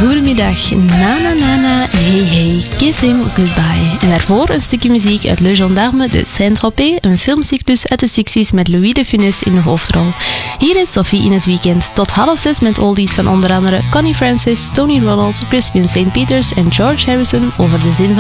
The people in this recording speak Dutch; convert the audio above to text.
Goedemiddag, na na na na, hey hey, kiss him, goodbye. En daarvoor een stukje muziek uit Le Gendarme de Saint-Tropez, een filmcyclus uit de 60s met Louis de Funès in de hoofdrol. Hier is Sophie in het weekend, tot 5:30 met oldies van onder andere Connie Francis, Tony Ronald, Crispian St. Peters en George Harrison over de zin van